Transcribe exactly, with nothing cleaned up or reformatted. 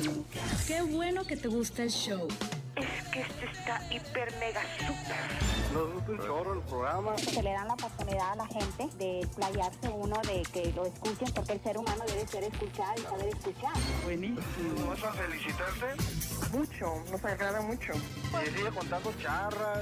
Qué bueno que te gusta el show. Es que este está hiper mega super. Nos gusta un chorro el programa. Se le dan la oportunidad a la gente de explayarse uno, de que lo escuchen, porque el ser humano debe ser escuchado y saber escuchar. Buenísimo. ¿Vas a felicitarte? Mucho, nos agrada mucho. Y sigue contando charras.